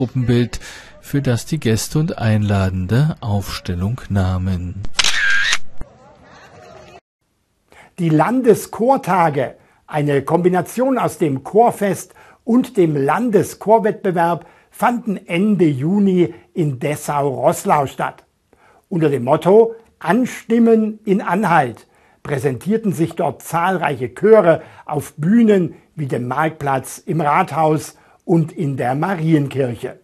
Gruppenbild, für das die Gäste und Einladende Aufstellung nahmen. Die Landeschortage, eine Kombination aus dem Chorfest und dem Landeschorwettbewerb, fanden Ende Juni in Dessau-Roßlau statt. Unter dem Motto »Anstimmen in Anhalt« präsentierten sich dort zahlreiche Chöre auf Bühnen wie dem Marktplatz, im Rathaus und in der Marienkirche.